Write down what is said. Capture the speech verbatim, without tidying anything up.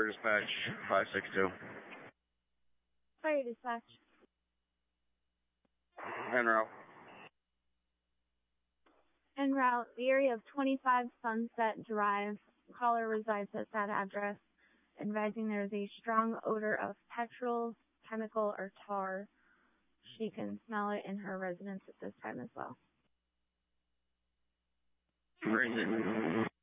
Fire dispatch, five six two. Fire dispatch. En route. En route, the area of twenty-five Sunset Drive. Caller resides at that address, advising there is a strong odor of petrol, chemical, or tar. She can smell it in her residence at this time as well. Where is it?